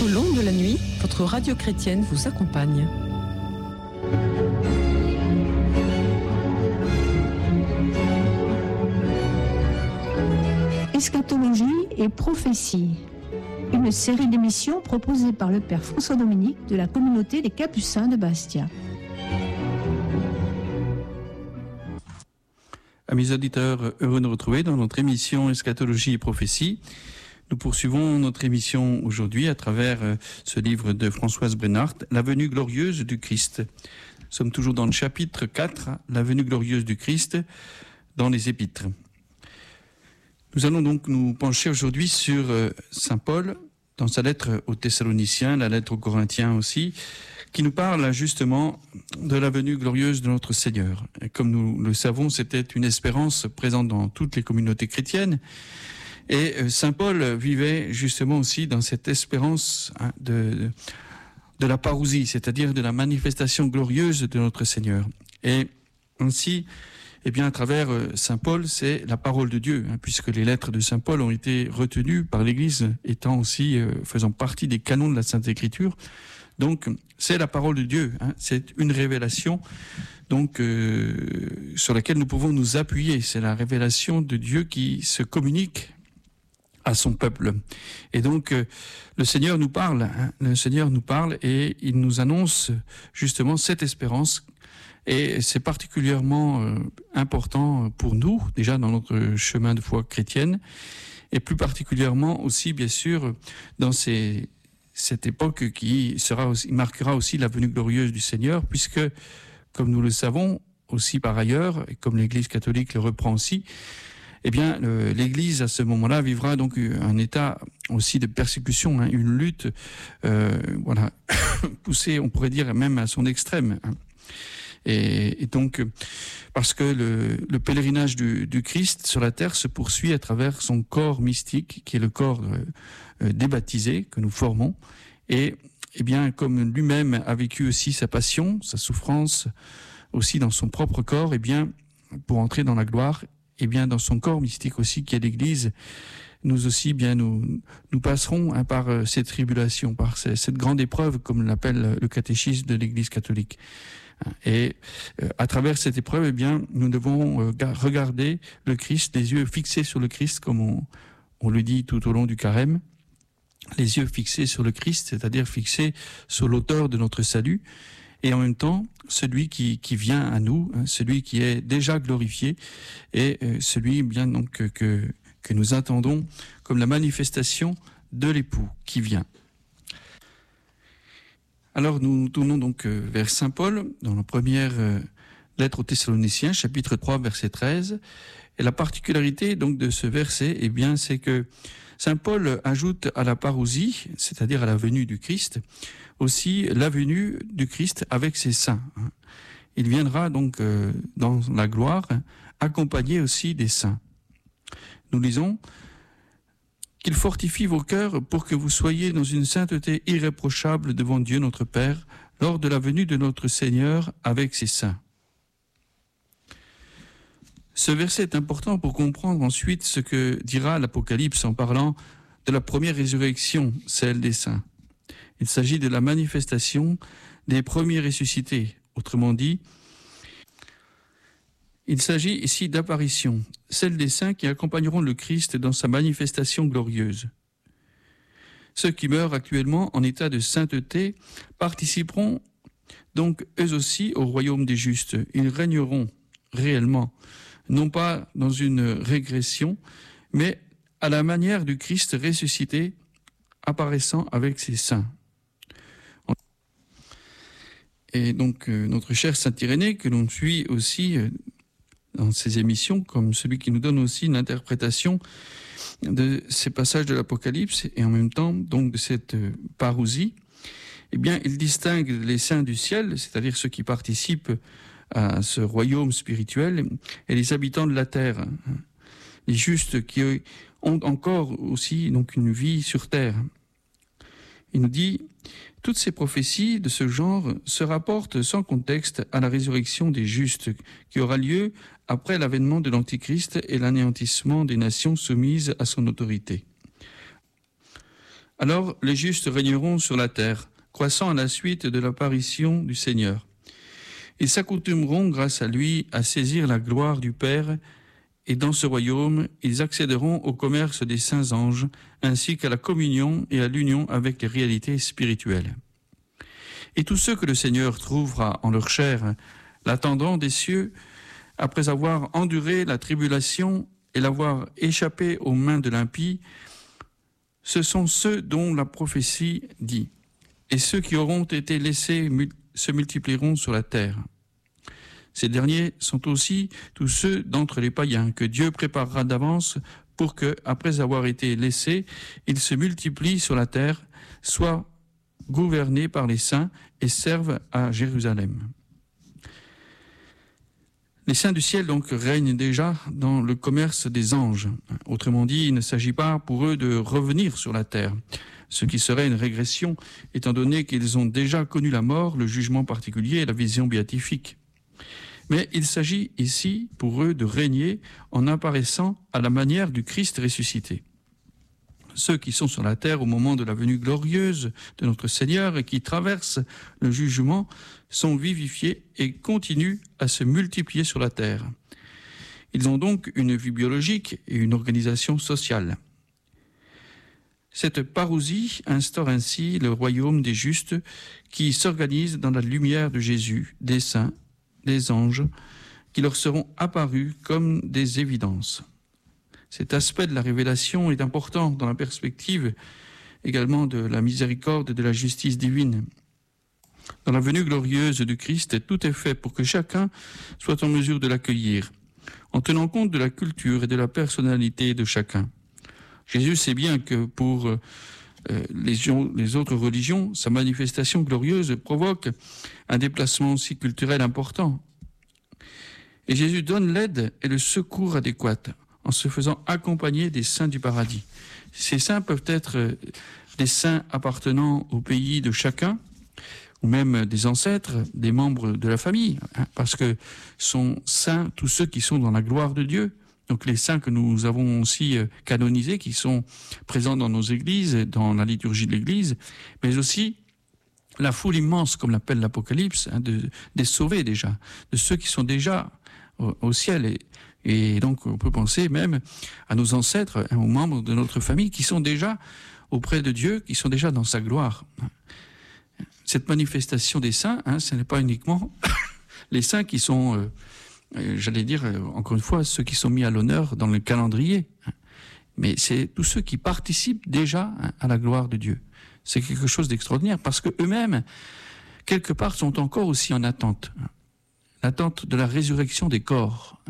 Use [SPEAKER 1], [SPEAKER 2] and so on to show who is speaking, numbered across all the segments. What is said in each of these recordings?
[SPEAKER 1] au long de la nuit, votre radio chrétienne vous accompagne.
[SPEAKER 2] Eschatologie et prophétie, une série d'émissions proposée par le Père François Dominique de la communauté des Capucins de Bastia.
[SPEAKER 3] Amis auditeurs, heureux de nous retrouver dans notre émission Eschatologie et prophétie. Nous poursuivons notre émission aujourd'hui à travers ce livre de Françoise Brennart, La venue glorieuse du Christ. Nous sommes toujours dans le chapitre 4, La venue glorieuse du Christ, dans les Épîtres. Nous allons donc nous pencher aujourd'hui sur Saint Paul, dans sa lettre aux Thessaloniciens, la lettre aux Corinthiens aussi, qui nous parle justement de la venue glorieuse de notre Seigneur. Et comme nous le savons, c'était une espérance présente dans toutes les communautés chrétiennes. Et Saint Paul vivait justement aussi dans cette espérance de la parousie, c'est-à-dire de la manifestation glorieuse de notre Seigneur. Et ainsi, eh bien, à travers Saint Paul, c'est la parole de Dieu, puisque les lettres de Saint Paul ont été retenues par l'Église, étant aussi faisant partie des canons de la Sainte Écriture. Donc, c'est la parole de Dieu, c'est une révélation donc sur laquelle nous pouvons nous appuyer. C'est la révélation de Dieu qui se communique à son peuple. Et donc, le Seigneur nous parle, et il nous annonce justement cette espérance. Et c'est particulièrement important pour nous, déjà dans notre chemin de foi chrétienne, et plus particulièrement aussi, bien sûr, dans cette époque qui marquera aussi la venue glorieuse du Seigneur, puisque, comme nous le savons aussi par ailleurs, et comme l'Église catholique le reprend aussi, eh bien, l'Église, à ce moment-là, vivra donc un état aussi de persécution, une lutte, poussée, on pourrait dire, même à son extrême. Et donc, parce que le pèlerinage du Christ sur la terre se poursuit à travers son corps mystique, qui est le corps des baptisés que nous formons. Et eh bien, comme lui-même a vécu aussi sa passion, sa souffrance, aussi dans son propre corps, eh bien, pour entrer dans la gloire, eh bien, dans son corps mystique aussi, qui est l'Église, nous aussi, bien, nous passerons par ces tribulations, par cette grande épreuve, comme l'appelle le catéchisme de l'Église catholique. Et à travers cette épreuve, eh bien, nous devons regarder le Christ, les yeux fixés sur le Christ, comme on le dit tout au long du carême, les yeux fixés sur le Christ, c'est-à-dire fixés sur l'auteur de notre salut, et en même temps, celui qui vient à nous, celui qui est déjà glorifié, et celui bien donc que nous attendons comme la manifestation de l'époux qui vient. Alors nous tournons donc vers Saint Paul, dans la première lettre aux Thessaloniciens, chapitre 3, verset 13. Et la particularité donc de ce verset, eh bien, c'est que Saint Paul ajoute à la parousie, c'est-à-dire à la venue du Christ, aussi la venue du Christ avec ses saints. Il viendra donc dans la gloire, accompagné aussi des saints. Nous lisons qu'il fortifie vos cœurs pour que vous soyez dans une sainteté irréprochable devant Dieu notre Père, lors de la venue de notre Seigneur avec ses saints. Ce verset est important pour comprendre ensuite ce que dira l'Apocalypse en parlant de la première résurrection, celle des saints. Il s'agit de la manifestation des premiers ressuscités. Autrement dit, il s'agit ici d'apparition, celle des saints qui accompagneront le Christ dans sa manifestation glorieuse. Ceux qui meurent actuellement en état de sainteté participeront donc eux aussi au royaume des justes. Ils régneront réellement, non pas dans une régression, mais à la manière du Christ ressuscité apparaissant avec ses saints. Et donc notre cher Saint Irénée, que l'on suit aussi dans ces émissions, comme celui qui nous donne aussi une interprétation de ces passages de l'Apocalypse et en même temps donc de cette parousie, eh bien, il distingue les saints du ciel, c'est-à-dire ceux qui participent à ce royaume spirituel, et les habitants de la terre, les justes qui ont encore aussi donc une vie sur terre. Il nous dit « Toutes ces prophéties de ce genre se rapportent sans contexte à la résurrection des justes qui aura lieu après l'avènement de l'Antichrist et l'anéantissement des nations soumises à son autorité. » Alors les justes régneront sur la terre, croissant à la suite de l'apparition du Seigneur. Ils s'accoutumeront grâce à lui à saisir la gloire du Père, et dans ce royaume, ils accéderont au commerce des saints anges, ainsi qu'à la communion et à l'union avec les réalités spirituelles. Et tous ceux que le Seigneur trouvera en leur chair, l'attendant des cieux, après avoir enduré la tribulation et l'avoir échappé aux mains de l'impie, ce sont ceux dont la prophétie dit. Et ceux qui auront été laissés se multiplieront sur la terre. Ces derniers sont aussi tous ceux d'entre les païens que Dieu préparera d'avance pour que, après avoir été laissés, ils se multiplient sur la terre, soient gouvernés par les saints et servent à Jérusalem. Les saints du ciel donc règnent déjà dans le commerce des anges. Autrement dit, il ne s'agit pas pour eux de revenir sur la terre, ce qui serait une régression, étant donné qu'ils ont déjà connu la mort, le jugement particulier et la vision béatifique. Mais il s'agit ici pour eux de régner en apparaissant à la manière du Christ ressuscité. Ceux qui sont sur la terre au moment de la venue glorieuse de notre Seigneur et qui traversent le jugement sont vivifiés et continuent à se multiplier sur la terre. Ils ont donc une vie biologique et une organisation sociale. Cette parousie instaure ainsi le royaume des justes qui s'organise dans la lumière de Jésus, des saints, des anges, qui leur seront apparus comme des évidences. Cet aspect de la révélation est important dans la perspective également de la miséricorde et de la justice divine. Dans la venue glorieuse du Christ, tout est fait pour que chacun soit en mesure de l'accueillir, en tenant compte de la culture et de la personnalité de chacun. Jésus sait bien que pour les autres religions, sa manifestation glorieuse provoque un déplacement aussi culturel important. Et Jésus donne l'aide et le secours adéquats en se faisant accompagner des saints du paradis. Ces saints peuvent être des saints appartenant au pays de chacun, ou même des ancêtres, des membres de la famille, parce que sont saints tous ceux qui sont dans la gloire de Dieu. Donc les saints que nous avons aussi canonisés, qui sont présents dans nos églises, dans la liturgie de l'église, mais aussi la foule immense, comme l'appelle l'Apocalypse, des sauvés déjà, de ceux qui sont déjà au ciel. Et donc on peut penser même à nos ancêtres, aux membres de notre famille qui sont déjà auprès de Dieu, qui sont déjà dans sa gloire. Cette manifestation des saints, ce n'est pas uniquement les saints qui sont... j'allais dire, encore une fois, ceux qui sont mis à l'honneur dans le calendrier. Mais c'est tous ceux qui participent déjà à la gloire de Dieu. C'est quelque chose d'extraordinaire parce qu'eux-mêmes, quelque part, sont encore aussi en attente. L'attente de la résurrection des corps.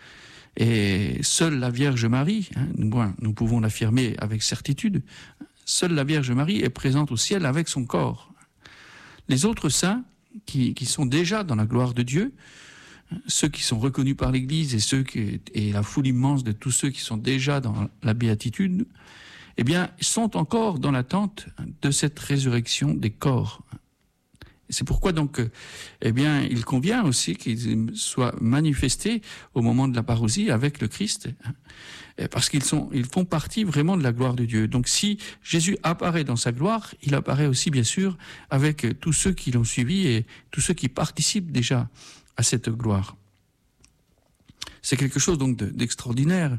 [SPEAKER 3] Et seule la Vierge Marie, nous pouvons l'affirmer avec certitude, seule la Vierge Marie est présente au ciel avec son corps. Les autres saints, qui sont déjà dans la gloire de Dieu, ceux qui sont reconnus par l'Église et la foule immense de tous ceux qui sont déjà dans la béatitude, eh bien, sont encore dans l'attente de cette résurrection des corps. Et c'est pourquoi donc, eh bien, il convient aussi qu'ils soient manifestés au moment de la parousie avec le Christ, parce qu'ils font partie vraiment de la gloire de Dieu. Donc, si Jésus apparaît dans sa gloire, il apparaît aussi, bien sûr, avec tous ceux qui l'ont suivi et tous ceux qui participent déjà à cette gloire. C'est quelque chose donc d'extraordinaire.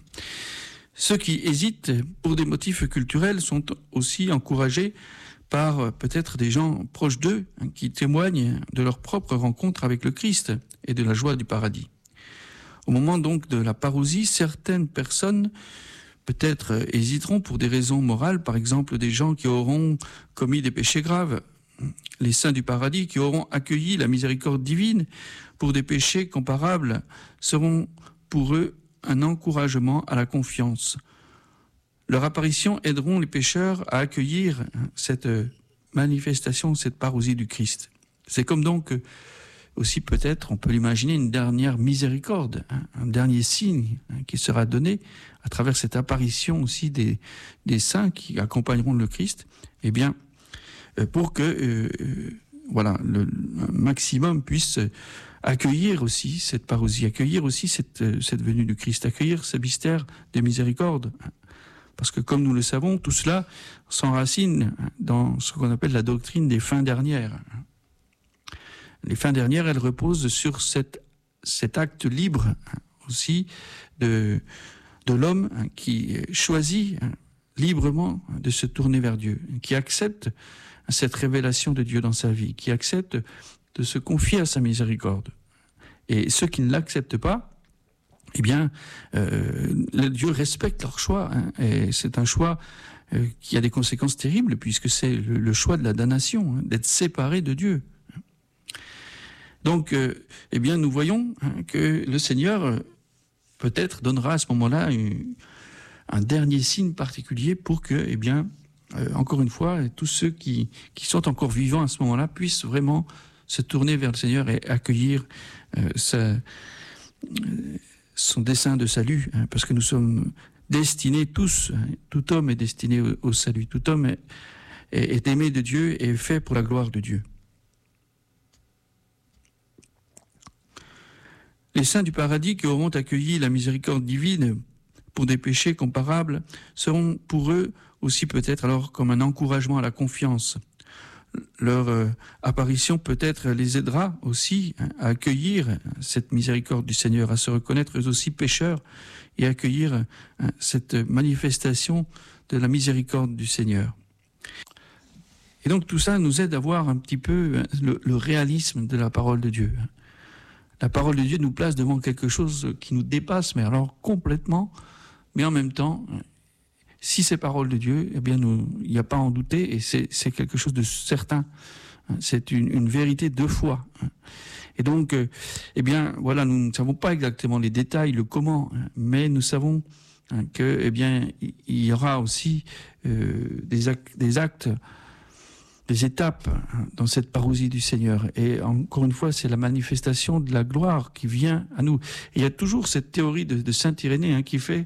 [SPEAKER 3] Ceux qui hésitent pour des motifs culturels sont aussi encouragés par peut-être des gens proches d'eux qui témoignent de leur propre rencontre avec le Christ et de la joie du paradis. Au moment donc de la parousie, certaines personnes peut-être hésiteront pour des raisons morales, par exemple des gens qui auront commis des péchés graves, les saints du paradis qui auront accueilli la miséricorde divine pour des péchés comparables seront pour eux un encouragement à la confiance. Leur apparition aideront les pécheurs à accueillir cette manifestation, cette parousie du Christ. C'est comme donc aussi peut-être, on peut l'imaginer, une dernière miséricorde, un dernier signe qui sera donné à travers cette apparition aussi des saints qui accompagneront le Christ, eh bien, pour que le maximum puisse accueillir aussi cette parousie, accueillir aussi cette venue du Christ, accueillir ce mystère de miséricorde, Parce que comme nous le savons, tout cela s'enracine dans ce qu'on appelle la doctrine des fins dernières. Les fins dernières, elles reposent sur cet acte libre aussi de l'homme qui choisit librement de se tourner vers Dieu, qui accepte cette révélation de Dieu dans sa vie, qui accepte de se confier à sa miséricorde. Et ceux qui ne l'acceptent pas, eh bien, Dieu respecte leur choix, et c'est un choix qui a des conséquences terribles, puisque c'est le choix de la damnation, d'être séparé de Dieu. Donc, eh bien, nous voyons que le Seigneur peut-être donnera à ce moment-là un dernier signe particulier pour que, eh bien, encore une fois, tous ceux qui sont encore vivants à ce moment-là puissent vraiment se tourner vers le Seigneur et accueillir son dessein de salut, parce que nous sommes destinés tous, tout homme est destiné au salut, tout homme est aimé de Dieu et est fait pour la gloire de Dieu. Les saints du paradis qui auront accueilli la miséricorde divine pour des péchés comparables seront pour eux aussi peut-être alors comme un encouragement à la confiance. Leur apparition peut-être les aidera aussi à accueillir cette miséricorde du Seigneur, à se reconnaître eux aussi pécheurs et à accueillir cette manifestation de la miséricorde du Seigneur. Et donc tout ça nous aide à voir un petit peu le réalisme de la parole de Dieu. La parole de Dieu nous place devant quelque chose qui nous dépasse, mais alors complètement, mais en même temps, si c'est parole de Dieu, eh bien il n'y a pas à en douter, et c'est quelque chose de certain. C'est une vérité de foi. Et donc, eh bien, voilà, nous ne savons pas exactement les détails, le comment, mais nous savons que, eh bien, il y aura aussi des actes, des étapes dans cette parousie du Seigneur. Et encore une fois, c'est la manifestation de la gloire qui vient à nous. Et il y a toujours cette théorie de saint Irénée qui fait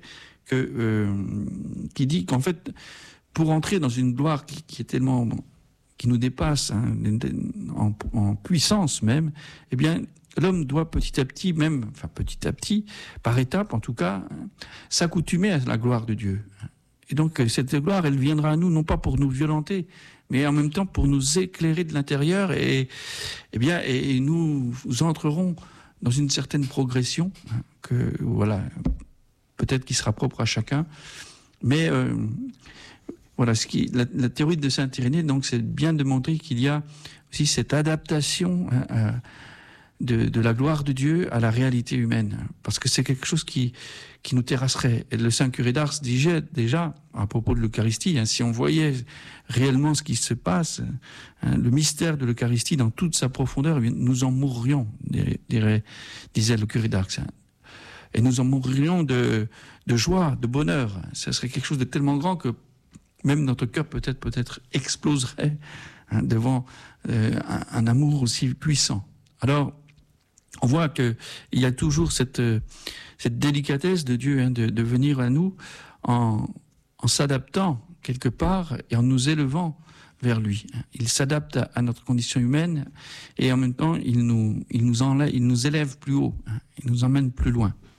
[SPEAKER 3] qui dit qu'en fait, pour entrer dans une gloire qui est tellement, qui nous dépasse en puissance même, eh bien, l'homme doit petit à petit, par étapes en tout cas, s'accoutumer à la gloire de Dieu. Et donc cette gloire, elle viendra à nous non pas pour nous violenter, mais en même temps pour nous éclairer de l'intérieur et nous entrerons dans une certaine progression que voilà, peut-être qui sera propre à chacun, mais voilà, la théorie de saint Irénée, donc, c'est bien de montrer qu'il y a aussi cette adaptation de la gloire de Dieu à la réalité humaine, parce que c'est quelque chose qui nous terrasserait. Et le saint curé d'Ars disait déjà, à propos de l'Eucharistie, si on voyait réellement ce qui se passe, le mystère de l'Eucharistie dans toute sa profondeur, eh bien, nous en mourrions, disait le curé d'Ars. Et nous en mourrions de joie, de bonheur. Ça serait quelque chose de tellement grand que même notre cœur peut-être exploserait devant un amour aussi puissant. Alors, on voit qu'il y a toujours cette délicatesse de Dieu de venir à nous en s'adaptant quelque part et en nous élevant vers lui. Il s'adapte à notre condition humaine et en même temps il nous élève plus haut, il nous emmène plus loin.